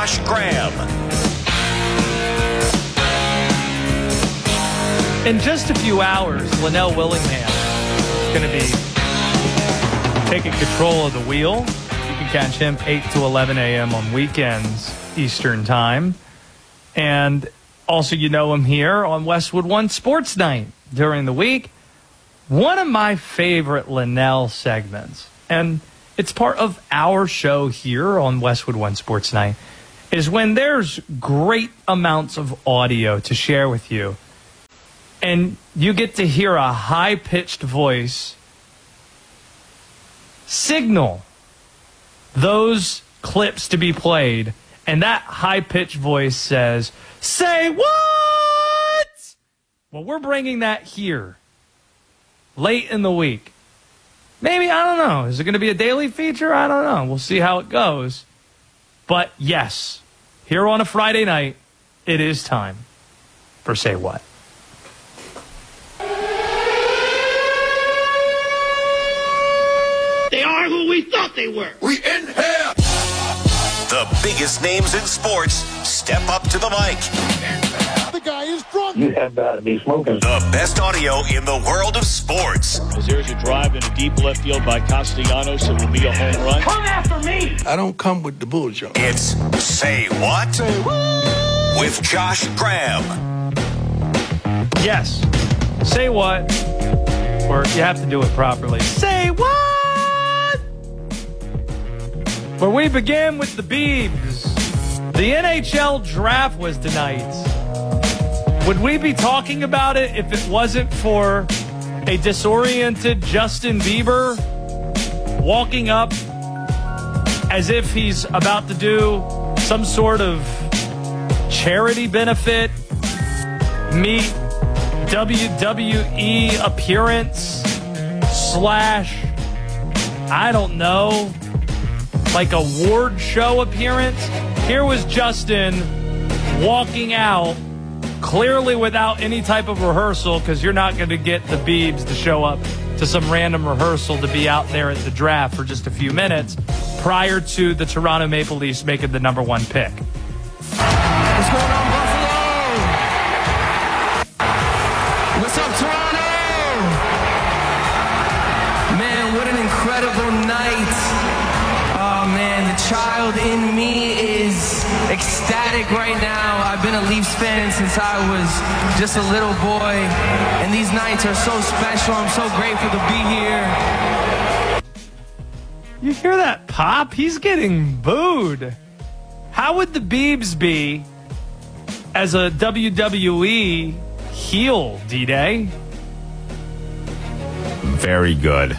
Josh Graham. In just a few hours, Linnell Willingham is going to be taking control of the wheel. You can catch him 8 to 11 a.m. on weekends, Eastern Time. And also, you know him here on Westwood One Sports Night during the week. One of my favorite Linnell segments, and it's part of our show here on Westwood One Sports Night, is when there's great amounts of audio to share with you, and you get to hear a high-pitched voice signal those clips to be played, and that high-pitched voice says, "Say what?" Well, we're bringing that here late in the week. Maybe, I don't know. Is it going to be a daily feature? I don't know. We'll see how it goes. But yes, here on a Friday night, it is time for Say What. They are who we thought they were. We in here. The biggest names in sports step up to the mic. The guy is drunk. You have got to be smoking. The best audio in the world of sports. As there's a drive in a deep left field by Castellanos, it will be a home run. Come after me. I don't come with the bullshit. It's Say What? Say what? With Josh Graham. Yes. Say what? Or you have to do it properly. Say what? Where we begin with the Beebs. The NHL draft was tonight. Would we be talking about it if it wasn't for a disoriented Justin Bieber walking up as if he's about to do some sort of charity benefit, meet WWE appearance / I don't know, like award show appearance? Here was Justin walking out, clearly without any type of rehearsal, because you're not going to get the Beebs to show up to some random rehearsal to be out there at the draft for just a few minutes prior to the Toronto Maple Leafs making the number 1 pick. What's going on, Buffalo? What's up, Toronto? Man, what an incredible night. Oh, man, the child in me is ecstatic right now. I've been a Leafs fan since I was just a little boy, and these nights are so special. I'm so grateful to be here. You hear that pop? He's getting booed. How would the Beebs be as a WWE heel, D-Day? Very good.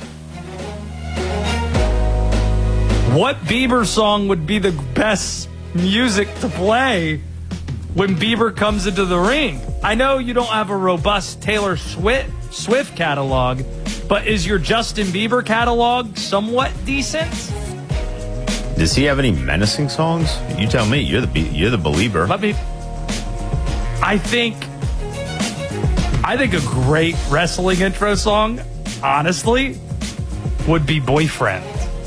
What Bieber song would be the best music to play when Bieber comes into the ring? I know you don't have a robust Taylor Swift catalog, but is your Justin Bieber catalog somewhat decent? Does he have any menacing songs? You tell me. You're the believer. I think a great wrestling intro song, honestly, would be Boyfriend.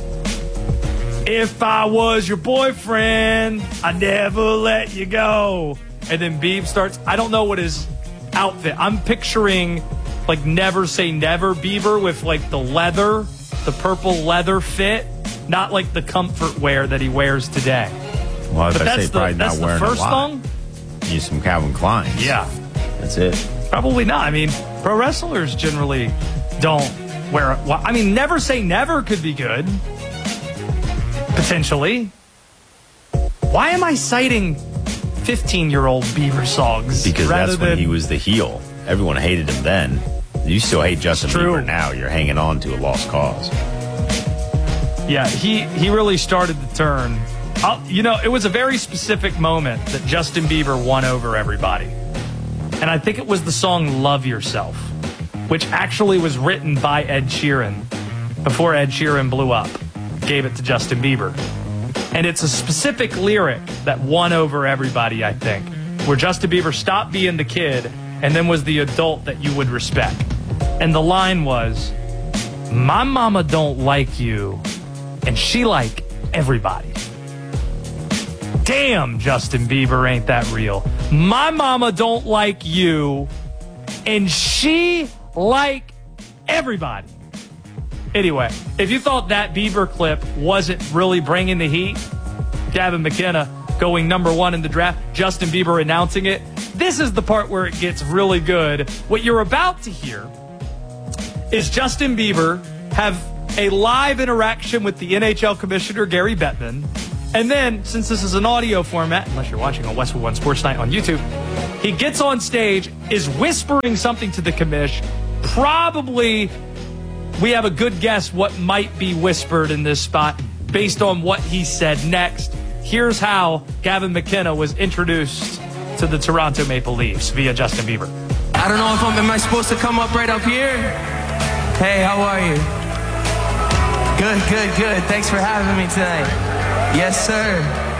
If I was your boyfriend, I'd never let you go. And then Beeb starts, I don't know what his outfit, I'm picturing like Never Say Never Bieber with like the purple leather fit, not like the comfort wear that he wears today. Well, But I say probably not wearing the first a lot. song? Use some Calvin Kleins. Yeah. That's it. Probably not. I mean, pro wrestlers generally don't wear it. Well, I mean, Never Say Never could be good. Potentially. Why am I citing 15-year-old Bieber songs? Because that's when he was the heel. Everyone hated him then. You still hate Justin Bieber now. You're hanging on to a lost cause. Yeah, he really started the turn. It was a very specific moment that Justin Bieber won over everybody. And I think it was the song Love Yourself, which actually was written by Ed Sheeran before Ed Sheeran blew up. Gave it to Justin Bieber. And it's a specific lyric that won over everybody, I think, where Justin Bieber stopped being the kid and then was the adult that you would respect. And the line was, my mama don't like you, and she like everybody. Damn, Justin Bieber ain't that real. My mama don't like you, and she like everybody. Anyway, if you thought that Bieber clip wasn't really bringing the heat, Gavin McKenna going number 1 in the draft, Justin Bieber announcing it, this is the part where it gets really good. What you're about to hear is Justin Bieber have a live interaction with the NHL commissioner, Gary Bettman. And then, since this is an audio format, unless you're watching on Westwood One Sports Night on YouTube, he gets on stage, is whispering something to the commish. Probably, we have a good guess what might be whispered in this spot based on what he said next. Here's how Gavin McKenna was introduced to the Toronto Maple Leafs via Justin Bieber. I don't know if am I supposed to come up right up here? Hey, how are you? Good. Thanks for having me tonight. Yes, sir.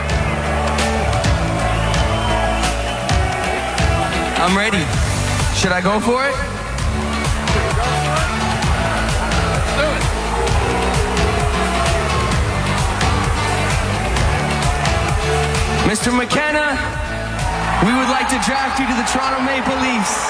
I'm ready. Should I go for it? Mr. McKenna, we would like to draft you to the Toronto Maple Leafs.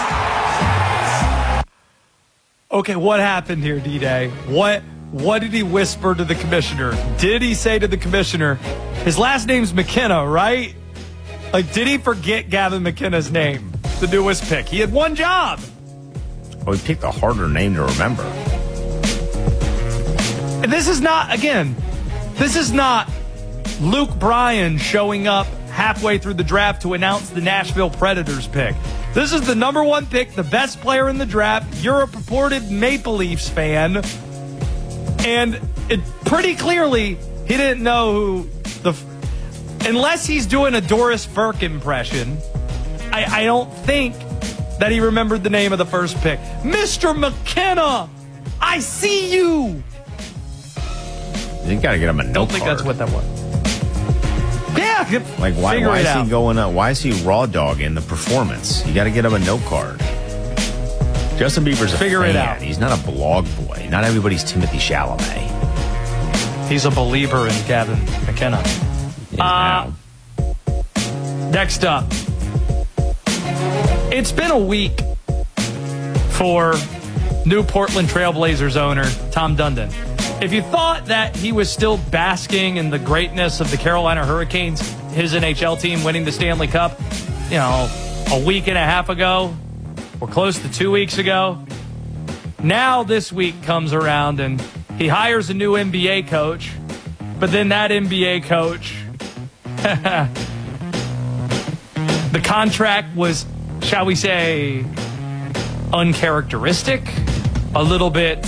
Okay, what happened here, D-Day? What did he whisper to the commissioner? Did he say to the commissioner, his last name's McKenna, right? Like, did he forget Gavin McKenna's name, the newest pick? He had one job. Well, he picked a harder name to remember. And this is not Luke Bryan showing up halfway through the draft to announce the Nashville Predators pick. This is the number 1 pick, the best player in the draft. You're a purported Maple Leafs fan. And it pretty clearly, he didn't know who unless he's doing a Doris Burke impression, I don't think that he remembered the name of the first pick. Mr. McKenna, I see you. You got to get him a note Don't think card. that's what that was. Yeah. Like, why is he going up? Why is he raw dogging the performance? You got to get him a note card. Justin Bieber's a Figure fan. it out. He's not a blog boy. Not everybody's Timothy Chalamet. He's a believer in Gavin McKenna. Next up, it's been a week for new Portland Trailblazers owner Tom Dundon. If you thought that he was still basking in the greatness of the Carolina Hurricanes, his NHL team winning the Stanley Cup, a week and a half ago, or close to 2 weeks ago, now this week comes around and he hires a new NBA coach, but then that NBA coach, the contract was, shall we say, uncharacteristic, a little bit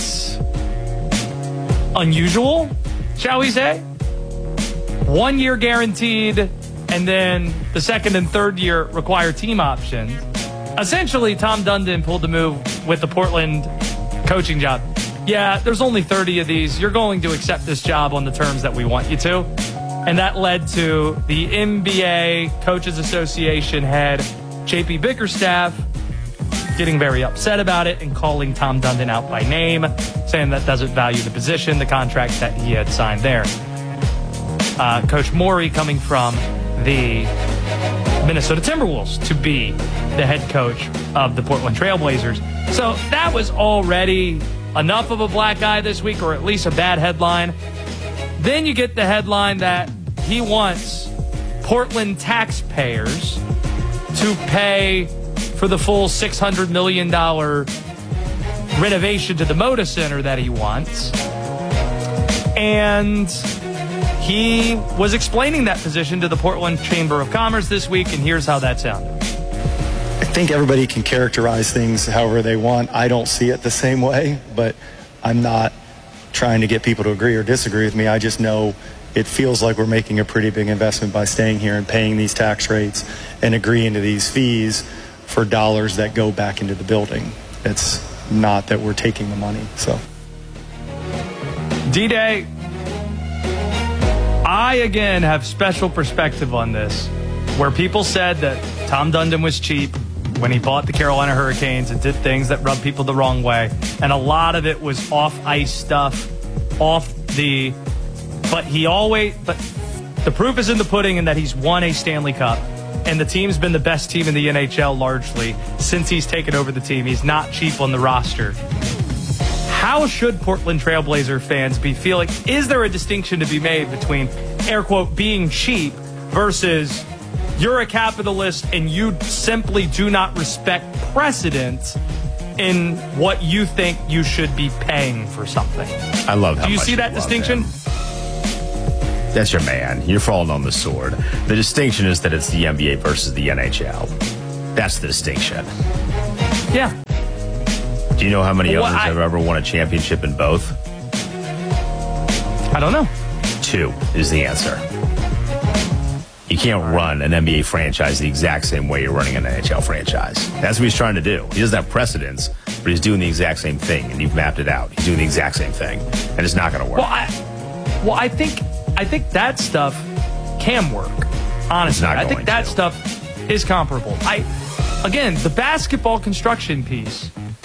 unusual, shall we say. 1 year guaranteed, and then the second and third year require team options. Essentially, Tom Dundon pulled the move with the Portland coaching job. Yeah, there's only 30 of these. You're going to accept this job on the terms that we want you to. And that led to the NBA Coaches Association head, JP Bickerstaff, getting very upset about it and calling Tom Dundon out by name, saying that doesn't value the position, the contract that he had signed there. Coach Morey coming from the Minnesota Timberwolves to be the head coach of the Portland Trailblazers. So that was already enough of a black eye this week, or at least a bad headline. Then you get the headline that he wants Portland taxpayers to pay for the full $600 million renovation to the Moda Center that he wants. And he was explaining that position to the Portland Chamber of Commerce this week, and here's how that sounded. I think everybody can characterize things however they want. I don't see it the same way, but I'm not trying to get people to agree or disagree with me. I just know it feels like we're making a pretty big investment by staying here and paying these tax rates and agreeing to these fees for dollars that go back into the building. It's not that we're taking the money. So, D-Day, I again have special perspective on this, where people said that Tom Dundon was cheap when he bought the Carolina Hurricanes and did things that rubbed people the wrong way. And a lot of it was off-ice stuff, but the The proof is in the pudding in that he's won a Stanley Cup, and the team's been the best team in the NHL largely since he's taken over the team. He's not cheap on the roster. How should Portland Trailblazer fans be feeling? Is there a distinction to be made between, air quote, being cheap versus you're a capitalist and you simply do not respect precedent in what you think you should be paying for something? I love how Do you much see that distinction? That's your man. You're falling on the sword. The distinction is that it's the NBA versus the NHL. That's the distinction. Yeah. Do you know how many owners have ever won a championship in both? I don't know. 2 is the answer. You can't run an NBA franchise the exact same way you're running an NHL franchise. That's what he's trying to do. He doesn't have precedence, but he's doing the exact same thing, and you've mapped it out. He's doing the exact same thing, and it's not going to work. I think that stuff can work. Honestly, I think that stuff is comparable. Again, the basketball construction piece.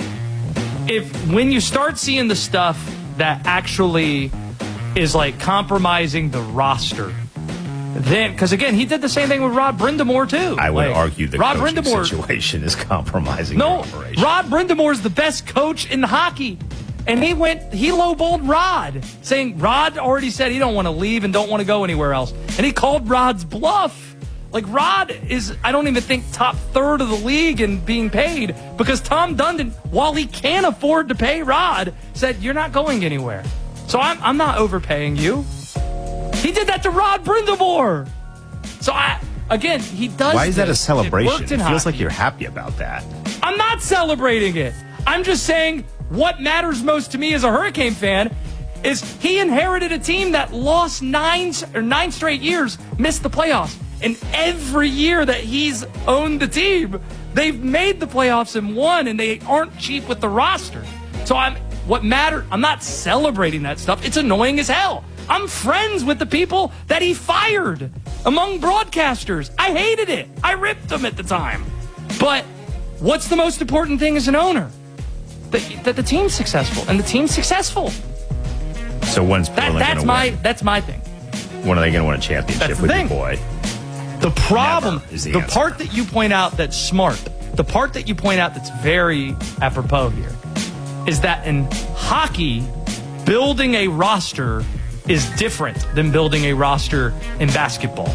When you start seeing the stuff that actually is like compromising the roster, then, because again, he did the same thing with Rod Brind'Amour too. I would argue the Rod coaching Brind'Amour situation is compromising the operation. Rod Brind'Amour is the best coach in hockey. And he lowballed Rod, saying Rod already said he don't want to leave and don't want to go anywhere else. And he called Rod's bluff. Like, Rod is, I don't even think, top third of the league in being paid, because Tom Dundon, while he can afford to pay Rod, said, you're not going anywhere. So I'm not overpaying you. He did that to Rod Brind'Amour. So, again, he does. Why is that a celebration? It feels like you're happy about that. I'm not celebrating it. I'm just saying what matters most to me as a Hurricane fan is he inherited a team that lost 9 straight years, missed the playoffs. And every year that he's owned the team, they've made the playoffs and won, and they aren't cheap with the roster. So I'm not celebrating that stuff. It's annoying as hell. I'm friends with the people that he fired among broadcasters. I hated it. I ripped them at the time. But what's the most important thing as an owner? That the team's successful, and the team's successful. So when's Portland going to win? That's my thing. When are they going to win a championship with your boy? The problem, is the part that you point out that's smart, the part that you point out that's very apropos here, is that in hockey, building a roster is different than building a roster in basketball.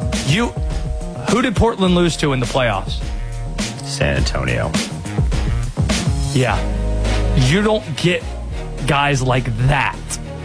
Who did Portland lose to in the playoffs? San Antonio. Yeah. You don't get guys like that.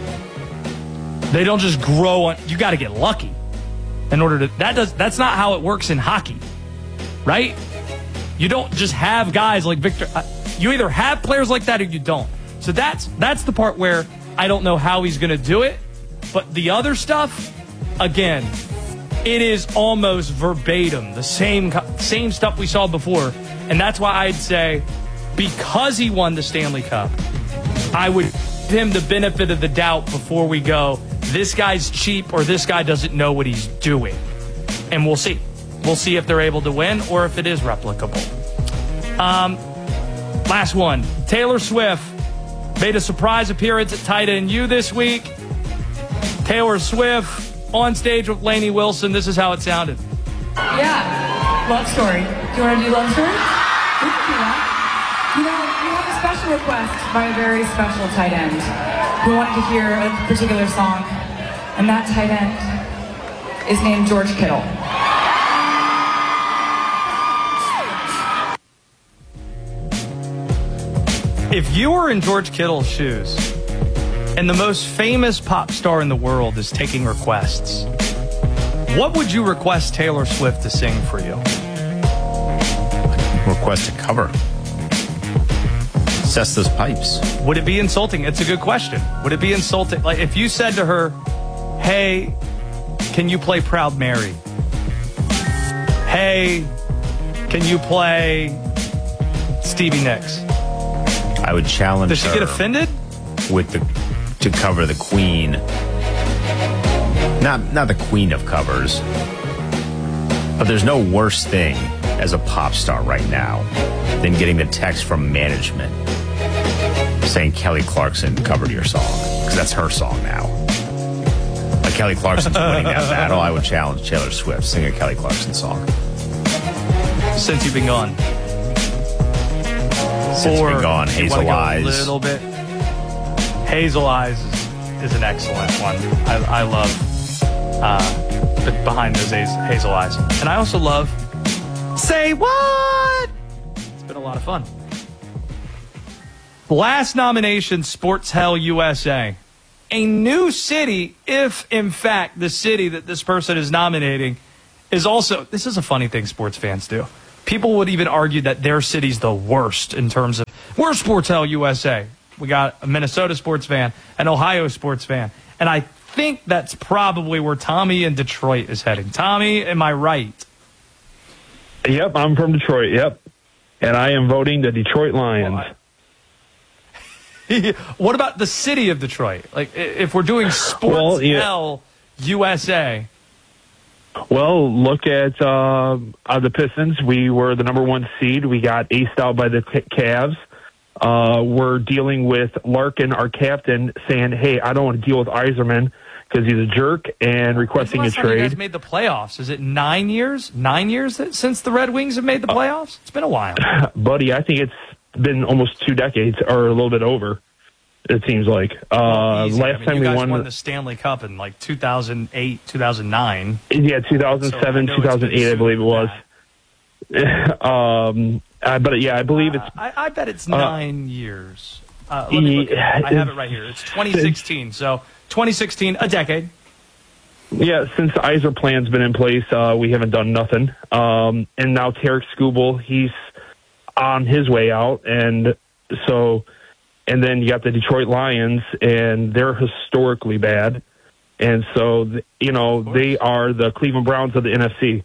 They don't just grow on. You got to get lucky in order to. That's not how it works in hockey, right? You don't just have guys like Victor. You either have players like that or you don't. So that's the part where I don't know how he's going to do it. But the other stuff, again, it is almost verbatim the same stuff we saw before, and that's why I'd say, because he won the Stanley Cup, I would give him the benefit of the doubt before we go, this guy's cheap or this guy doesn't know what he's doing. And we'll see. We'll see if they're able to win or if it is replicable. Last one. Taylor Swift made a surprise appearance at Tight End U this week. Taylor Swift on stage with Lainey Wilson. This is how it sounded. Yeah. Love story. Do you want to do love story? We can do that. You know, we have a special request by a very special tight end who wanted to hear a particular song, and that tight end is named George Kittle. If you were in George Kittle's shoes, and the most famous pop star in the world is taking requests, what would you request Taylor Swift to sing for you? Request a cover. Assess those pipes. Would it be insulting? It's a good question. Would it be insulting? Like if you said to her, hey, can you play Proud Mary? Hey, can you play Stevie Nicks? I would challenge her. Does she get offended? To cover the Queen. Not the Queen of covers. But there's no worse thing as a pop star right now than getting the text from management saying Kelly Clarkson covered your song, because that's her song now. Like, Kelly Clarkson's winning that battle, I would challenge Taylor Swift. Sing a Kelly Clarkson song. Since you've been gone. Since you've been gone, Hazel Eyes. A little bit. Hazel Eyes is an excellent one. I love behind those Hazel Eyes. And I also love Say What? It's been a lot of fun. Last nomination, Sports Hell USA. A new city, if in fact the city that this person is nominating is also, this is a funny thing sports fans do. People would even argue that their city's the worst in terms of, we're Sports Hell USA. We got a Minnesota sports fan, an Ohio sports fan. And I think that's probably where Tommy in Detroit is heading. Tommy, am I right? Yep, I'm from Detroit, yep. And I am voting the Detroit Lions. What about the city of Detroit? Like, if we're doing Sports Hell USA. Well, look at the Pistons. We were the number 1 seed. We got aced out by the Cavs. We're dealing with Larkin, our captain, saying, hey, I don't want to deal with Yzerman because he's a jerk, and requesting a trade. You guys made the playoffs. Is it 9 years? 9 years since the Red Wings have made the playoffs? It's been a while. Buddy, I think it's been almost 2 decades, or a little bit over, it seems like. Last time we won the Stanley Cup in like 2008, 2009. Yeah, 2007, 2008, I believe it was. But yeah, I believe it's... I bet it's 9 years. Let me look at it. I have it right here. It's 2016. So 2016, a decade. Yeah, since the Yzer plan's been in place, we haven't done nothing. And now Tarek Skubal, he's on his way out, and then you got the Detroit Lions, and they're historically bad, and so they are the Cleveland Browns of the NFC.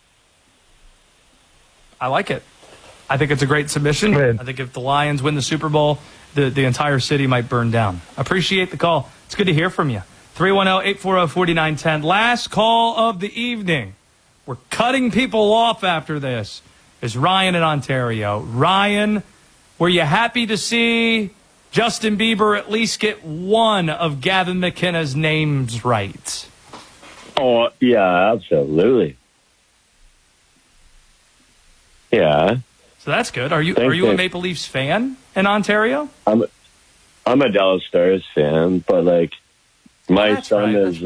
I like it. I think it's a great submission. I think if the Lions win the Super Bowl, the entire city might burn down. Appreciate the call. It's good to hear from you. 310-840-4910. Last call of the evening. We're cutting people off after this. Is Ryan in Ontario. Ryan, were you happy to see Justin Bieber at least get one of Gavin McKenna's names right? Oh, yeah, absolutely. Yeah. So that's good. Are you a Maple Leafs fan in Ontario? I'm a Dallas Stars fan, but like my son is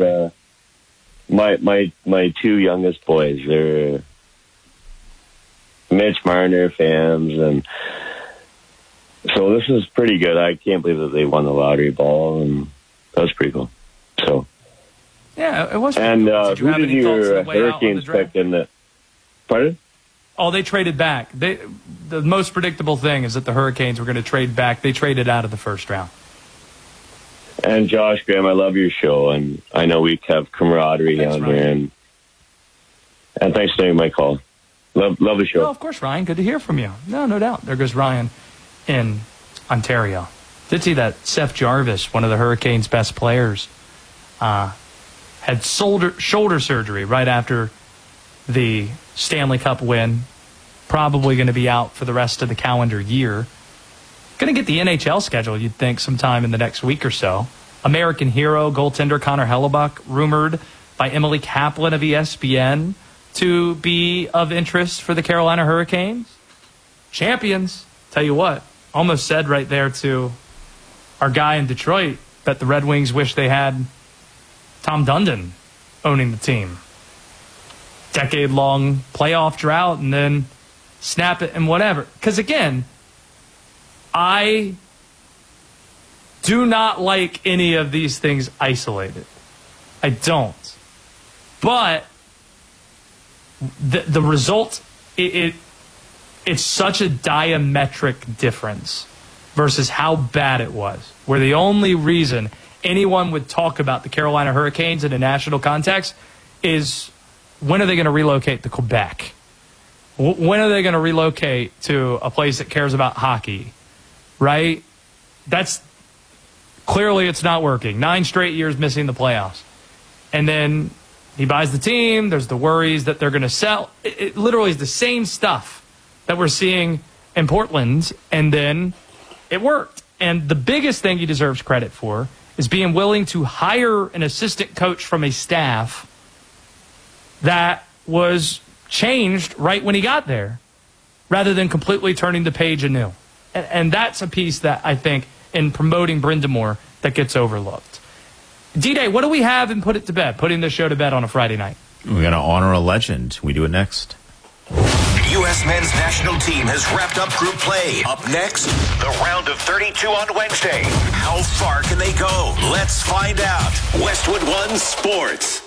my 2 youngest boys. They're Mitch Marner fans, and so this is pretty good. I can't believe that they won the lottery ball, and that was pretty cool. So yeah, it was. And who did your Hurricanes pick in the? Pardon? Oh, they traded back. The most predictable thing is that the Hurricanes were going to trade back. They traded out of the first round. And Josh Graham, I love your show, and I know we have camaraderie on here, and thanks for taking my call. Love the show. No, of course, Ryan. Good to hear from you. No doubt. There goes Ryan in Ontario. Did see that Seth Jarvis, one of the Hurricanes' best players, had shoulder surgery right after the Stanley Cup win. Probably going to be out for the rest of the calendar year. Going to get the NHL schedule, you'd think, sometime in the next week or so. American hero, goaltender Connor Hellebuck, rumored by Emily Kaplan of ESPN to be of interest for the Carolina Hurricanes. Champions, tell you what, almost said right there to our guy in Detroit that the Red Wings wish they had Tom Dundon owning the team. Decade-long playoff drought and then snap it and whatever. Because again, I do not like any of these things isolated. I don't. But the result, it's such a diametric difference versus how bad it was. Where the only reason anyone would talk about the Carolina Hurricanes in a national context is when are they going to relocate to Quebec? When are they going to relocate to a place that cares about hockey? Right? That's clearly it's not working. 9 straight years missing the playoffs. And then he buys the team. There's the worries that they're going to sell. It literally is the same stuff that we're seeing in Portland. And then it worked. And the biggest thing he deserves credit for is being willing to hire an assistant coach from a staff that was changed right when he got there, rather than completely turning the page anew. And that's a piece that I think in promoting Brind'Amour that gets overlooked. D-Day, what do we have in Put It to Bed? Putting the show to bed on a Friday night. We're going to honor a legend. We do it next. U.S. men's national team has wrapped up group play. Up next, the round of 32 on Wednesday. How far can they go? Let's find out. Westwood One Sports.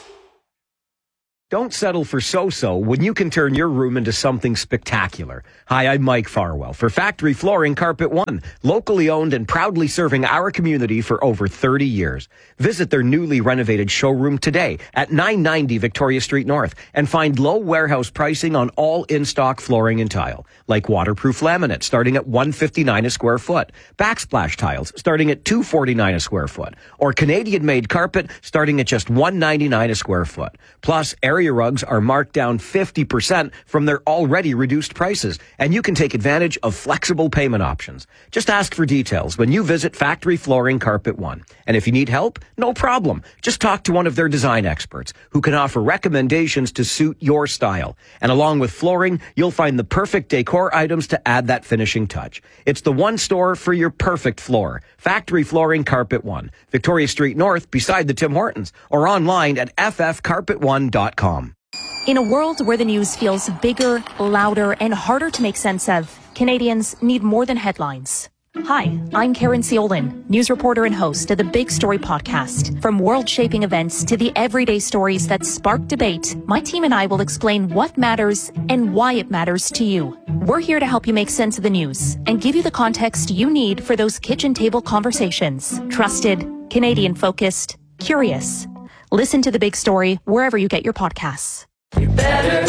Don't settle for so-so when you can turn your room into something spectacular. Hi, I'm Mike Farwell for Factory Flooring Carpet One, locally owned and proudly serving our community for over 30 years. Visit their newly renovated showroom today at 990 Victoria Street North and find low warehouse pricing on all in-stock flooring and tile, like waterproof laminate starting at $159 a square foot, backsplash tiles starting at $249 a square foot, or Canadian-made carpet starting at just $199 a square foot. Plus, area rugs are marked down 50% from their already reduced prices, and you can take advantage of flexible payment options. Just ask for details when you visit Factory Flooring Carpet One. And if you need help, no problem. Just talk to one of their design experts who can offer recommendations to suit your style. And along with flooring, you'll find the perfect decor items to add that finishing touch. It's the one store for your perfect floor. Factory Flooring Carpet One, Victoria Street North beside the Tim Hortons, or online at ffcarpet1.com. In a world where the news feels bigger, louder, and harder to make sense of, Canadians need more than headlines. Hi, I'm Karen Ciolin, news reporter and host of the Big Story podcast. From world-shaping events to the everyday stories that spark debate, my team and I will explain what matters and why it matters to you. We're here to help you make sense of the news and give you the context you need for those kitchen table conversations. Trusted, Canadian-focused, curious. Listen to The Big Story wherever you get your podcasts. You're better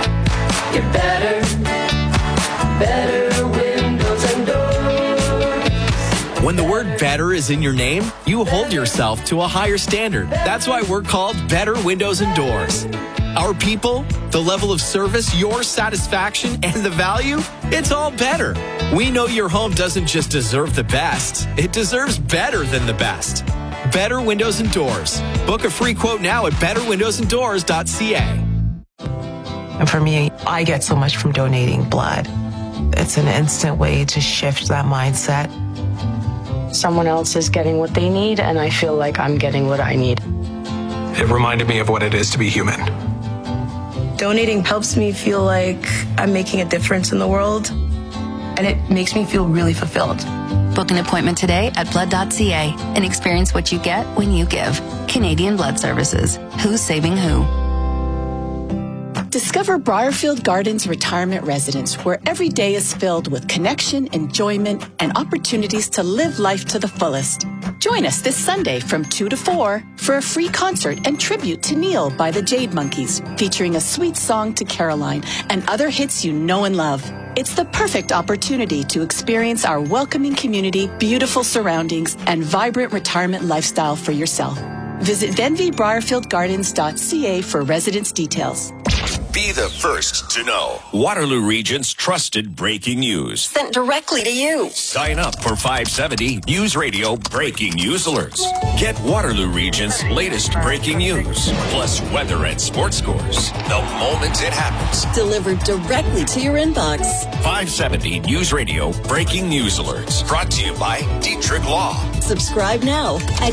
windows and doors. When the word better is in your name, you hold yourself to a higher standard. That's why we're called Better Windows and Doors. Our people, the level of service, your satisfaction, and the value, it's all better. We know your home doesn't just deserve the best, it deserves better than the best. Better Windows and Doors. Book a free quote now at betterwindowsanddoors.ca. And for me, I get so much from donating blood. It's an instant way to shift that mindset. Someone else is getting what they need, and I feel like I'm getting what I need. It reminded me of what it is to be human. Donating helps me feel like I'm making a difference in the world, and it makes me feel really fulfilled. Book an appointment today at blood.ca and experience what you get when you give. Canadian Blood Services. Who's saving who? Discover Briarfield Gardens Retirement Residence, where every day is filled with connection, enjoyment, and opportunities to live life to the fullest. Join us this Sunday from 2 to 4 for a free concert and tribute to Neil by the Jade Monkeys, featuring a sweet song to Caroline and other hits you know and love. It's the perfect opportunity to experience our welcoming community, beautiful surroundings, and vibrant retirement lifestyle for yourself. Visit denvybriarfieldgardens.ca for residence details. Be the first to know. Waterloo Region's trusted breaking news. Sent directly to you. Sign up for 570 News Radio breaking news alerts. Get Waterloo Region's latest breaking news, plus weather and sports scores the moment it happens. Delivered directly to your inbox. 570 News Radio breaking news alerts. Brought to you by Dietrich Law. Subscribe now at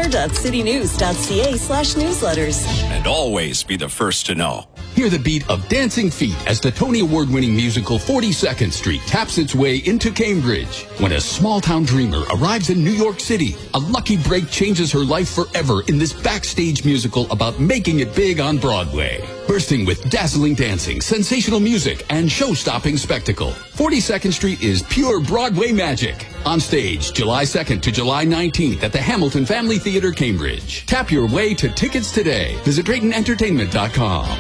kitchener.citynews.ca/newsletters. And always be the first to know. Hear the beat of Dancing Feet as the Tony Award-winning musical 42nd Street taps its way into Cambridge. When a small-town dreamer arrives in New York City, a lucky break changes her life forever in this backstage musical about making it big on Broadway. Bursting with dazzling dancing, sensational music, and show-stopping spectacle, 42nd Street is pure Broadway magic. On stage, July 2nd to July 19th at the Hamilton Family Theater, Cambridge. Tap your way to tickets today. Visit DraytonEntertainment.com.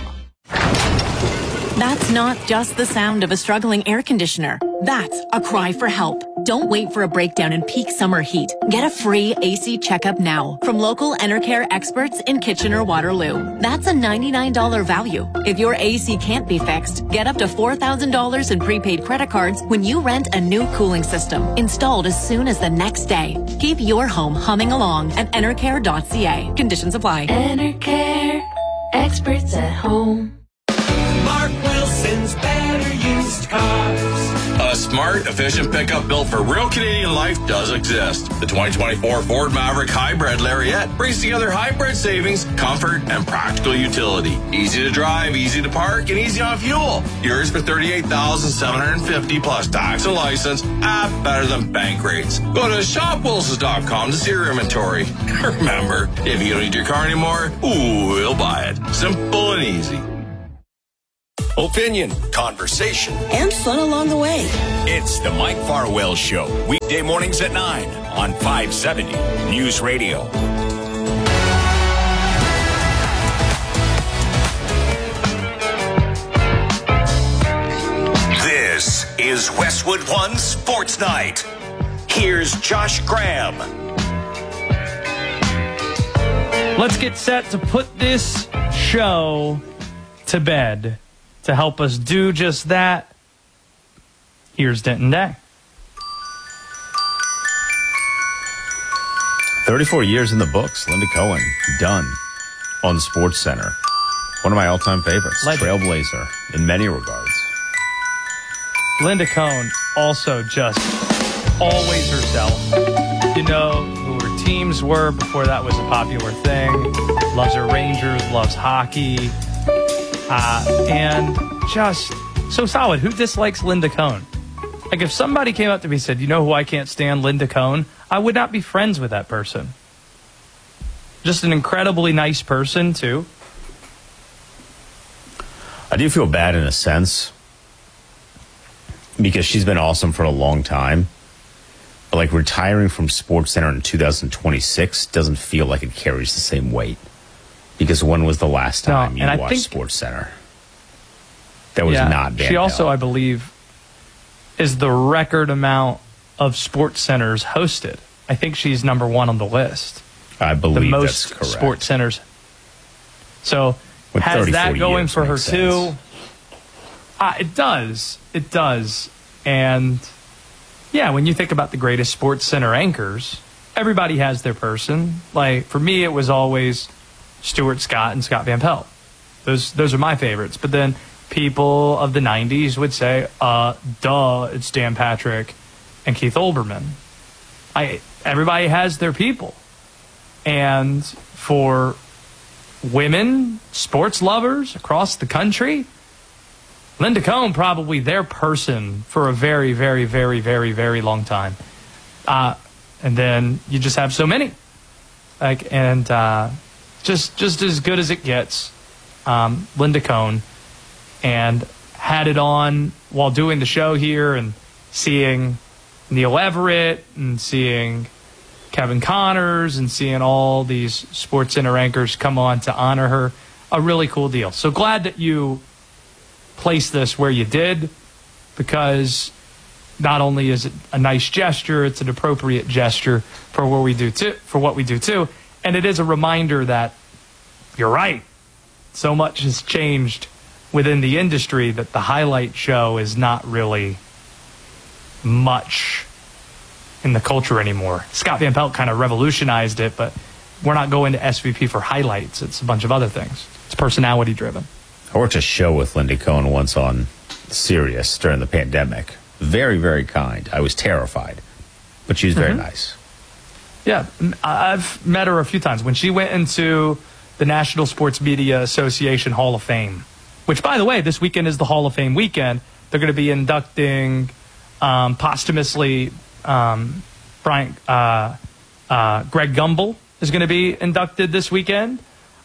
That's not just the sound of a struggling air conditioner. That's a cry for help. Don't wait for a breakdown in peak summer heat. Get a free AC checkup now from local Enercare experts in Kitchener-Waterloo. That's a $99 value. If your AC can't be fixed, get up to $4,000 in prepaid credit cards when you rent a new cooling system installed as soon as the next day. Keep your home humming along at enercare.ca. Conditions apply. Enercare, experts at home. Mark Wilson's Better Used Cars. A smart, efficient pickup built for real Canadian life does exist. The 2024 Ford Maverick Hybrid Lariat brings together hybrid savings, comfort, and practical utility. Easy to drive, easy to park, and easy on fuel. Yours for $38,750 plus tax and license at better than bank rates. Go to shopwilsons.com to see your inventory. Remember, if you don't need your car anymore, we'll buy it. Simple and easy. Opinion, conversation, and fun along the way. It's the Mike Farwell Show, weekday mornings at 9 on 570 News Radio. This is Westwood One Sports Night. Here's Josh Graham. Let's get set to put this show to bed. To help us do just that, here's Denton Day. 34 years in the books. Linda Cohen, done on Sports Center. One of my all-time favorites. Legend. Trailblazer in many regards. Linda Cohen, also just always herself. You know who her teams were before that was a popular thing. Loves her Rangers, loves hockey. And just so solid. Who dislikes Linda Cohen? Like, if somebody came up to me and said, you know who I can't stand? Linda Cohen, I would not be friends with that person. Just an incredibly nice person, too. I do feel bad in a sense because she's been awesome for a long time. But, like, retiring from SportsCenter in 2026 doesn't feel like it carries the same weight. Because when was the last time you watched SportsCenter? That was not Van She also, Pelt. I believe, is the record amount of SportsCenters hosted. I think she's number one on the list. I believe the most that's correct. SportsCenters. So With has that 34 going years for her makes too? It does. It does. And yeah, when you think about the greatest SportsCenter anchors, everybody has their person. Like, for me, it was always Stuart Scott and Scott Van Pelt. Those are my favorites. But then people of the 90s would say, it's Dan Patrick and Keith Olbermann. Everybody has their people. And for women, sports lovers across the country, Linda Cohen probably their person for a very, very, very, very, very long time. And then you just have so many. Just as good as it gets, Linda Cohen, and had it on while doing the show here and seeing Neil Everett and seeing Kevin Connors and seeing all these SportsCenter anchors come on to honor her. A really cool deal. So glad that you placed this where you did, because not only is it a nice gesture, it's an appropriate gesture for what we do too. And it is a reminder that you're right. So much has changed within the industry that the highlight show is not really much in the culture anymore. Scott Van Pelt kind of revolutionized it, but we're not going to SVP for highlights. It's a bunch of other things. It's personality driven. I worked a show with Linda Cohen once on Sirius during the pandemic. Very, very kind. I was terrified, but she was very nice. Yeah, I've met her a few times. When she went into the National Sports Media Association Hall of Fame, which, by the way, this weekend is the Hall of Fame weekend. They're going to be inducting posthumously Greg Gumbel is going to be inducted this weekend.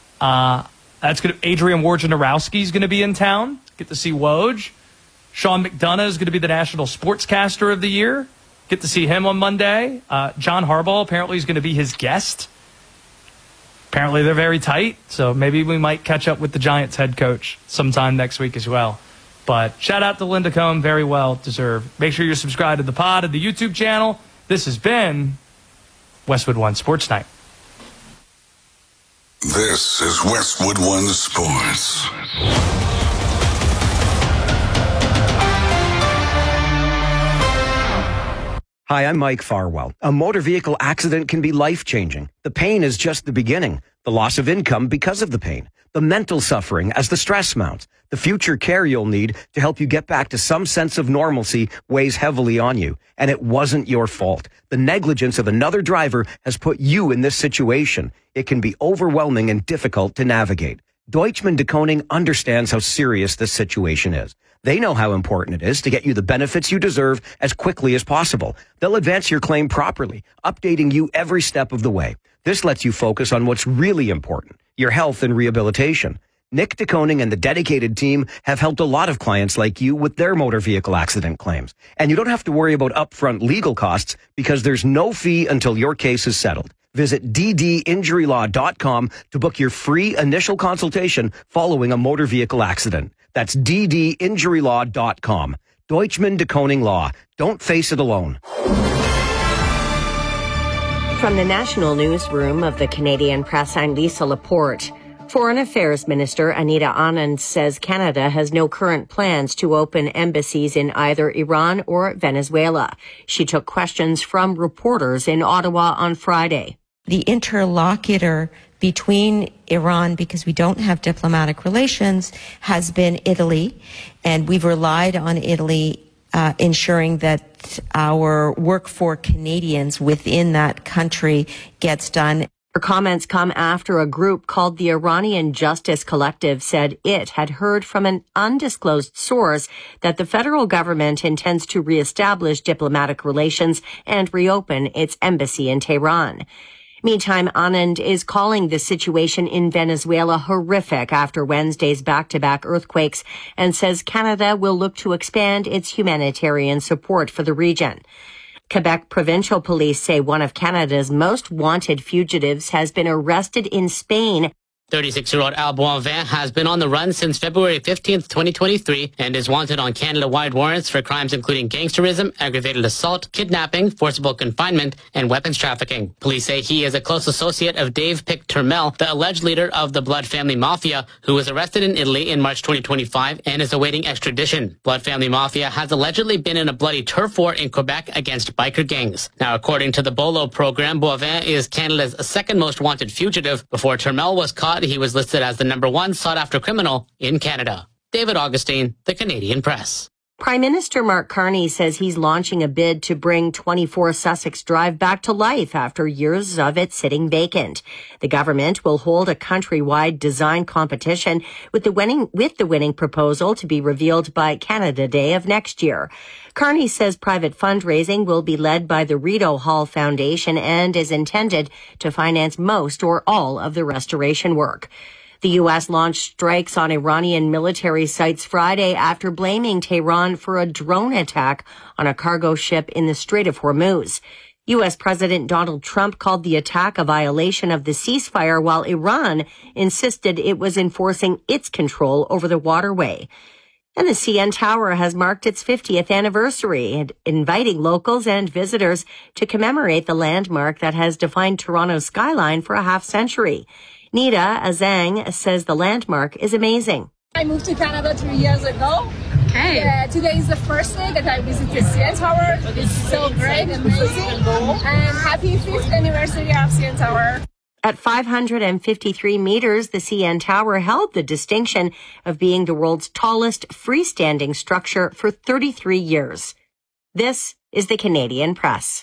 Adrian Wojnarowski is going to be in town. Get to see Woj. Sean McDonough is going to be the National Sportscaster of the Year. Get to see him on Monday. John Harbaugh apparently is going to be his guest. Apparently they're very tight, so maybe we might catch up with the Giants head coach sometime next week as well. But shout out to Linda Cohn, very well deserved. Make sure you're subscribed to the pod and the YouTube channel. This has been Westwood One Sports Night. This is Westwood One Sports. Hi, I'm Mike Farwell. A motor vehicle accident can be life-changing. The pain is just the beginning. The loss of income because of the pain. The mental suffering as the stress mounts. The future care you'll need to help you get back to some sense of normalcy weighs heavily on you. And it wasn't your fault. The negligence of another driver has put you in this situation. It can be overwhelming and difficult to navigate. Deutschman de Koning understands how serious this situation is. They know how important it is to get you the benefits you deserve as quickly as possible. They'll advance your claim properly, updating you every step of the way. This lets you focus on what's really important, your health and rehabilitation. Nick de Koning and the dedicated team have helped a lot of clients like you with their motor vehicle accident claims. And you don't have to worry about upfront legal costs because there's no fee until your case is settled. Visit ddinjurylaw.com to book your free initial consultation following a motor vehicle accident. That's ddinjurylaw.com. Deutschman de Koning Law. Don't face it alone. From the National Newsroom of the Canadian Press, I'm Lisa Laporte. Foreign Affairs Minister Anita Anand says Canada has no current plans to open embassies in either Iran or Venezuela. She took questions from reporters in Ottawa on Friday. The interlocutor between Iran, because we don't have diplomatic relations, has been Italy, and we've relied on Italy ensuring that our work for Canadians within that country gets done. Her comments come after a group called the Iranian Justice Collective said it had heard from an undisclosed source that the federal government intends to reestablish diplomatic relations and reopen its embassy in Tehran. Meantime, Anand is calling the situation in Venezuela horrific after Wednesday's back-to-back earthquakes and says Canada will look to expand its humanitarian support for the region. Quebec provincial police say one of Canada's most wanted fugitives has been arrested in Spain. 36-year-old Al Boivin has been on the run since February 15th, 2023, and is wanted on Canada-wide warrants for crimes including gangsterism, aggravated assault, kidnapping, forcible confinement, and weapons trafficking. Police say he is a close associate of Dave Pic Turmel, the alleged leader of the Blood Family Mafia, who was arrested in Italy in March 2025 and is awaiting extradition. Blood Family Mafia has allegedly been in a bloody turf war in Quebec against biker gangs. Now, according to the BOLO program, Boivin is Canada's second most wanted fugitive. Before Turmel was caught, he was listed as the #1 sought-after criminal in Canada. David Augustine, The Canadian Press. Prime Minister Mark Carney says he's launching a bid to bring 24 Sussex Drive back to life after years of it sitting vacant. The government will hold a countrywide design competition with the winning proposal to be revealed by Canada Day of next year. Carney says private fundraising will be led by the Rideau Hall Foundation and is intended to finance most or all of the restoration work. The U.S. launched strikes on Iranian military sites Friday after blaming Tehran for a drone attack on a cargo ship in the Strait of Hormuz. U.S. President Donald Trump called the attack a violation of the ceasefire, while Iran insisted it was enforcing its control over the waterway. And the CN Tower has marked its 50th anniversary, inviting locals and visitors to commemorate the landmark that has defined Toronto's skyline for a half-century. Nita Azang says the landmark is amazing. I moved to Canada 3 years ago. Okay. Today is the first day that I visited CN Tower. It's so great, amazing. And happy 5th anniversary of CN Tower. At 553 meters, the CN Tower held the distinction of being the world's tallest freestanding structure for 33 years. This is the Canadian Press.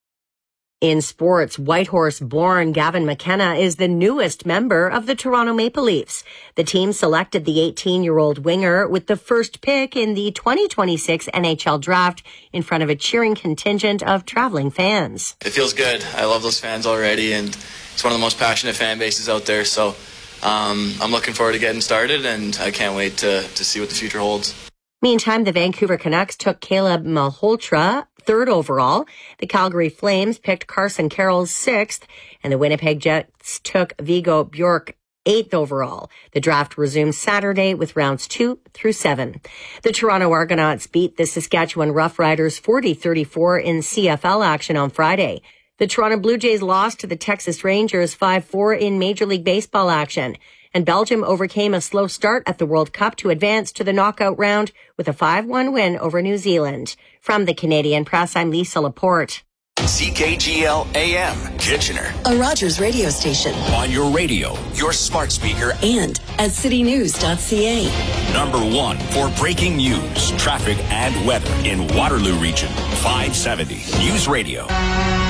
In sports, Whitehorse-born Gavin McKenna is the newest member of the Toronto Maple Leafs. The team selected the 18-year-old winger with the first pick in the 2026 NHL draft in front of a cheering contingent of traveling fans. It feels good. I love those fans already, and it's one of the most passionate fan bases out there. So I'm looking forward to getting started, and I can't wait to see what the future holds. Meantime, the Vancouver Canucks took Caleb Malhotra 3rd overall. The Calgary Flames picked Carson Carroll 6th, and the Winnipeg Jets took Vigo Bjork 8th overall. The draft resumes Saturday with rounds 2 through 7. The Toronto Argonauts beat the Saskatchewan Roughriders 40-34 in CFL action on Friday. The Toronto Blue Jays lost to the Texas Rangers 5-4 in Major League Baseball action. And Belgium overcame a slow start at the World Cup to advance to the knockout round with a 5-1 win over New Zealand. From the Canadian Press, I'm Lisa Laporte. CKGL AM, Kitchener. A Rogers radio station. On your radio, your smart speaker, and at citynews.ca. Number 1 for breaking news, traffic, and weather in Waterloo Region. 570 News Radio.